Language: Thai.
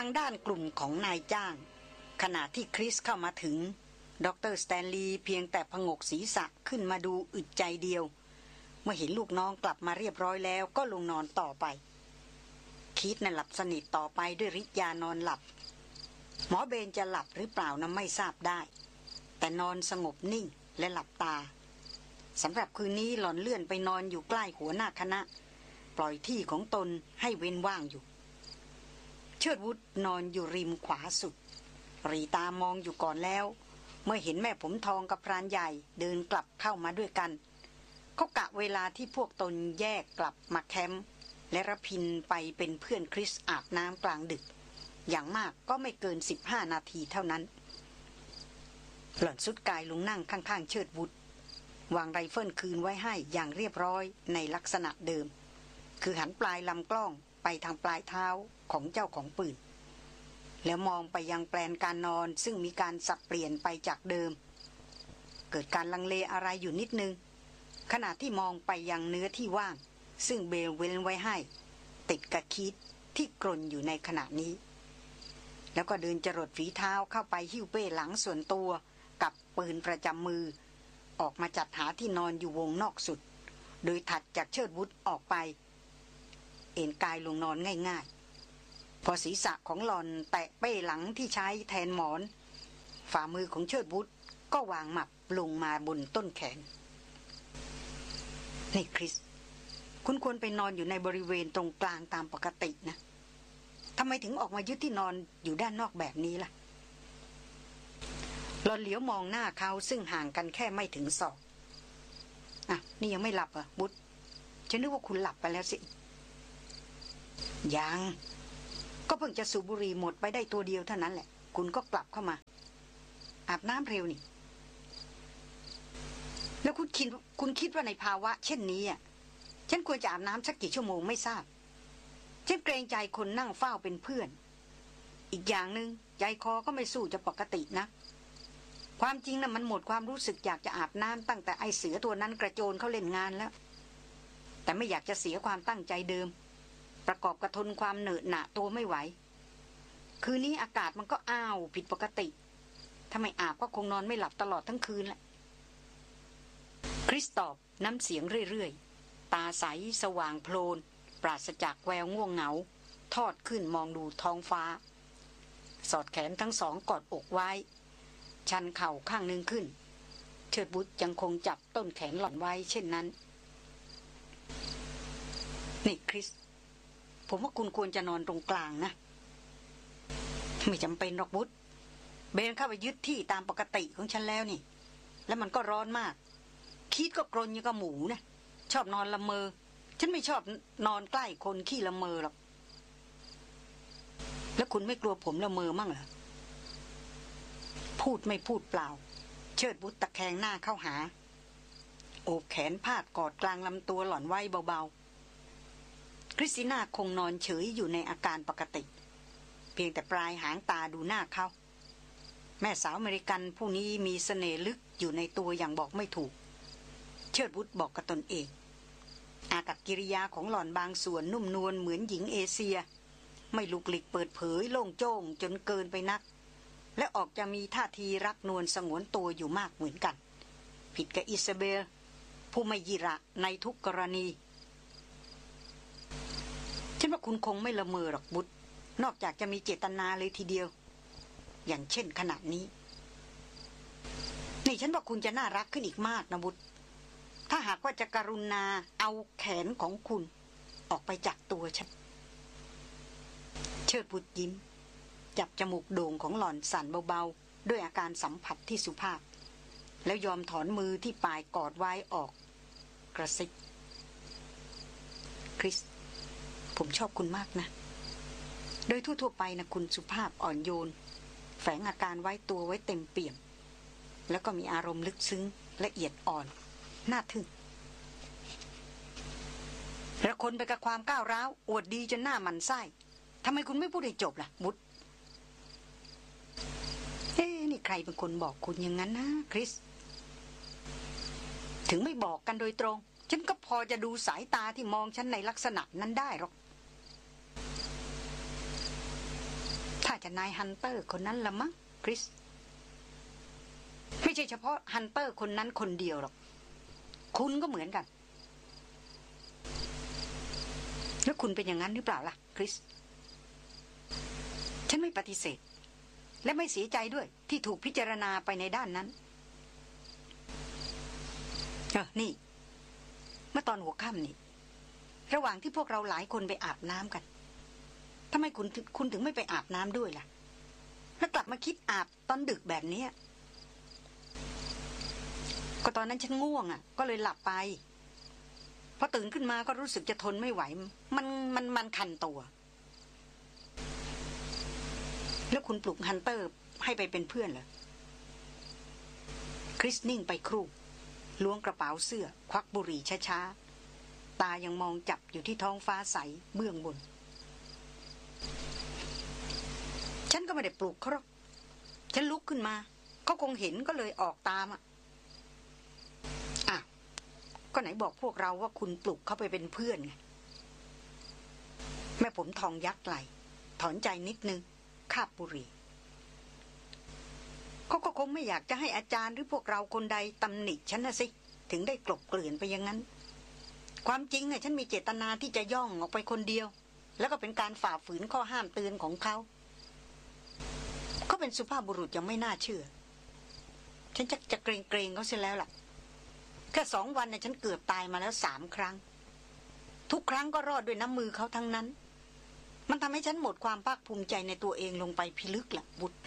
ด้านกลุ่มของนายจ้างขณะที่คริสเข้ามาถึงดร.สแตนลีย์เพียงแต่ผงกศีรษะขึ้นมาดูอึดใจเดียวเมื่อเห็นลูกน้องกลับมาเรียบร้อยแล้วก็ลงนอนต่อไปคิดน่ะหลับสนิทต่อไปด้วยฤทธิ์ยานอนหลับหมอเบนจะหลับหรือเปล่านั้นไม่ทราบได้แต่นอนสงบนิ่งและหลับตาสำหรับคืนนี้หล่อนเลื่อนไปนอนอยู่ใกล้หัวหน้าคณะปล่อยที่ของตนให้เว้นว่างอยู่เชิดวุฒนอนอยู่ริมขวาสุดรีตามองอยู่ก่อนแล้วเมื่อเห็นแม่ผมทองกับพรานใหญ่เดินกลับเข้ามาด้วยกันเขากะเวลาที่พวกตนแยกกลับมาแคมป์และระพินไปเป็นเพื่อนคริสอาบน้ำกลางดึกอย่างมากก็ไม่เกิน15 นาทีเท่านั้นหล่อนสุดกายลงนั่งข้างๆเชิดวุฒวางไรเฟิลคืนไว้ให้อย่างเรียบร้อยในลักษณะเดิมคือหันปลายลำกล้องไปทางปลายเท้าของเจ้าของปืนแล้วมองไปยังแปลนการนอนซึ่งมีการสับเปลี่ยนไปจากเดิมเกิดการลังเลอะไรอยู่นิดนึงขณะที่มองไปยังเนื้อที่ว่างซึ่งเบลเว้นไว้ให้ติดกับคิดที่กรนอยู่ในขณะนี้แล้วก็เดินจรดฝีเท้าเข้าไปหิ้วเป้หลังส่วนตัวกับปืนประจำมือออกมาจัดหาที่นอนอยู่วงนอกสุดโดยถัดจากเชิดวุฒออกไปเอนกายลงนอนง่ายๆพอศีรษะของหลอนแตะเป้หลังที่ใช้แทนหมอนฝ่ามือของเชิดวุฒก็วางหมับลงมาบนต้นแขนนี่คริสคุณควรไปนอนอยู่ในบริเวณตรงกลางตามปกตินะทำไมถึงออกมายึดที่นอนอยู่ด้านนอกแบบนี้ล่ะหลอนเหลียวมองหน้าเขาซึ่งห่างกันแค่ไม่ถึงศอกอ่ะนี่ยังไม่หลับเหรอวุฒฉันนึกว่าคุณหลับไปแล้วสิยังก็เพิ่งจะสูบบุหรี่หมดไปได้ตัวเดียวเท่านั้นแหละคุณก็กลับเข้ามาอาบน้ำเร็วนี่แล้วคุณคิดว่าในภาวะเช่นนี้อ่ะฉันควรจะอาบน้ำสักกี่ชั่วโมงไม่ทราบฉันเกรงใจคนนั่งเฝ้าเป็นเพื่อนอีกอย่างนึงใจคอก็ไม่สู้จะปกตินะความจริงน่ะมันหมดความรู้สึกอยากจะอาบน้ำตั้งแต่ไอเสือตัวนั้นกระโจนเขาเล่นงานแล้วแต่ไม่อยากจะเสียความตั้งใจเดิมประกอบกับทนความเหนอะหนะตัวไม่ไหวคืนนี้อากาศมันก็อ้าวผิดปกติถ้าไม่อาบก็คงนอนไม่หลับตลอดทั้งคืนแหละคริสตอบน้ำเสียงเรื่อยๆตาใสสว่างโพลนปราศจากแววง่วงเหงาทอดขึ้นมองดูท้องฟ้าสอดแขนทั้งสองกอดอกไว้ชันเข่าข้างนึงขึ้นเชิดบุตรยังคงจับต้นแขนหล่อนไว้เช่นนั้นนี่คริสผมว่าคุณควรจะนอนตรงกลางนะไม่จำเป็นหรอกบุตรเบนเข้าไปยึดที่ตามปกติของฉันแล้วนี่แล้วมันก็ร้อนมากคิดก็กรนอย่างกับหมูนะชอบนอนละเมอฉันไม่ชอบนอนใกล้คนขี้ละเมอหรอกแล้วคุณไม่กลัวผมละเมอมั่งเหรอพูดไม่พูดเปล่าเชิดบุตรตะแคงหน้าเข้าหาโอบแขนพาดกอดกลางลำตัวหล่อนไว้เบาๆคริสติน่าคงนอนเฉยอยู่ในอาการปกติเพียงแต่ปลายหางตาดูหน้าเขาแม่สาวอเมริกันผู้นี้มีเสน่ห์ลึกอยู่ในตัวอย่างบอกไม่ถูกเชิดบุตรบอกกับตนเองอากับกิริยาของหล่อนบางส่วนนุ่มนวลเหมือนหญิงเอเชียไม่ลุกหลิกเปิดเผยโล่งโจ้งจนเกินไปนักและออกจะมีท่าทีรักนวลสงวนตัวอยู่มากเหมือนกันผิดกับอิซาเบลผู้ไม่ยิระในทุกกรณีฉันว่าคุณคงไม่ละเมอหรอกบุตรนอกจากจะมีเจตนาเลยทีเดียวอย่างเช่นขณะนี้นี่ฉันว่าคุณจะน่ารักขึ้นอีกมากนะบุตรถ้าหากว่าจะกรุณาเอาแขนของคุณออกไปจากตัวฉันเชิดบุตรยิ้มจับจมูกโด่งของหล่อนสั่นเบาๆด้วยอาการสัมผัสที่สุภาพแล้วยอมถอนมือที่ปลายกอดไว้ออกกระซิบคริสผมชอบคุณมากนะโดยทั่วๆไปนะคุณสุภาพอ่อนโยนแฝงอาการไว้ตัวไว้เต็มเปี่ยมแล้วก็มีอารมณ์ลึกซึ้งละเอียดอ่อนน่าทึ่งแล้วคนไปกับความก้าวร้าวอวดดีจนหน้าหมันไส้ทำไมคุณไม่พูดให้จบล่ะบุตรนี่ใครเป็นคนบอกคุณอย่างนั้นนะคริสถึงไม่บอกกันโดยตรงฉันก็พอจะดูสายตาที่มองฉันในลักษณะนั้นได้หรอกทกับนายฮันเตอร์คนนั้นละมั้งคริสไม่ใช่เฉพาะฮันเตอร์คนนั้นคนเดียวหรอกคุณก็เหมือนกันแล้วคุณเป็นอย่างนั้นหรือเปล่าล่ะคริสฉันไม่ปฏิเสธและไม่เสียใจด้วยที่ถูกพิจารณาไปในด้านนั้นนี่เมื่อตอนหัวค่ำนี่ระหว่างที่พวกเราหลายคนไปอาบน้ำกันทำไมคุณถึงไม่ไปอาบน้ำด้วยล่ะแล้วกลับมาคิดอาบตอนดึกแบบนี้ก็ตอนนั้นฉันง่วงก็เลยหลับไปพอตื่นขึ้นมาก็รู้สึกจะทนไม่ไหวมันคันตัวแล้วคุณปลุกฮันเตอร์ให้ไปเป็นเพื่อนเหรอคริสนิ่งไปครู่ล้วงกระเป๋าเสื้อควักบุหรี่ช้าๆตายังมองจับอยู่ที่ท้องฟ้าใสเบื้องบนฉันก็ไม่ได้ปลุกเขาหรอกฉันลุกขึ้นมาเขาคงเห็นก็เลยออกตามก็ไหนบอกพวกเราว่าคุณปลุกเขาไปเป็นเพื่อนไงแม่ผมทองยักไหลถอนใจนิดนึงคาบบุหรี่เขาก็คงไม่อยากจะให้อาจารย์หรือพวกเราคนใดตำหนิฉันนะสิถึงได้กลบเกลื่อนไปอย่างนั้นความจริงฉันมีเจตนาที่จะย่องออกไปคนเดียวแล้วก็เป็นการฝ่าฝืนข้อห้ามเตือนของเขาเป็นสุภาพบุรุษยังไม่น่าเชื่อฉันจะเกรงเขาเสียแล้วล่ะแค่2 วันฉันเกือบตายมาแล้ว3 ครั้งทุกครั้งก็รอดด้วยน้ำมือเขาทั้งนั้นมันทำให้ฉันหมดความภาคภูมิใจในตัวเองลงไปพิลึกล่ะบุตร